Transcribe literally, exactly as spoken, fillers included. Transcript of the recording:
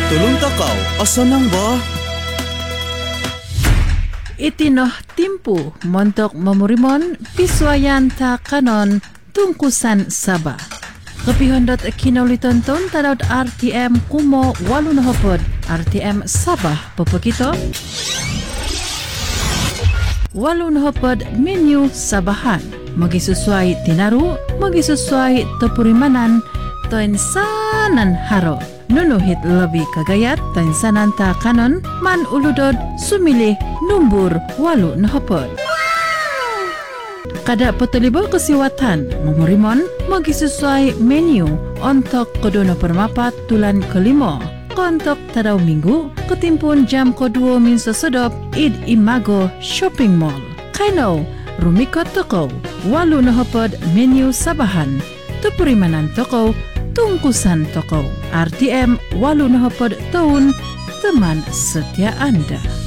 Tulong takaw, asa nang ba? Itinoh timpu montok memurimon piswayan ta kanon tungkusan Sabah. Kapihondot kinaulitonton tadot R T M kumo walunahopod R T M Sabah popokito. Walunahopod menu Sabahan. Magisusway tinaru, magisusway tepurimanan, toinsanan haro. Nunuhit lebih kagayat, toinsanan ta kanon, man uludod sumilih numbur walu nahopod. Kada petulibol kesiwatan, memurimon magisusway menu untuk kodono permapat tulan kelima. Kontok tadaw minggu, ketimpun jam kedua minso sedop, id imago shopping mall. Kaino, rumikot toko, walu nahopod menu Sabahan, tepurimanan toko, tungkusan toko. R T M walu nahopod tahun, teman setia Anda.